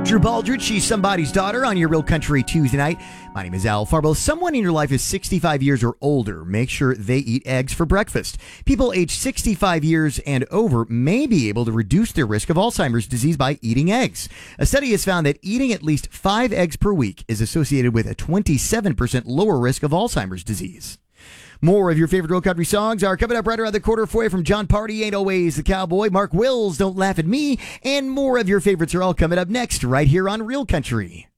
Drew Baldridge, she's somebody's daughter on your Real Country Tuesday night. My name is Al Farbo. Someone in your life is 65 years or older. Make sure they eat eggs for breakfast. People aged 65 years and over may be able to reduce their risk of Alzheimer's disease by eating eggs. A study has found that eating at least 5 eggs per week is associated with a 27% lower risk of Alzheimer's disease. More of your favorite Real Country songs are coming up right around the corner for you from John Party, Ain't Always the Cowboy, Mark Wills, Don't Laugh at Me, and more of your favorites are all coming up next right here on Real Country.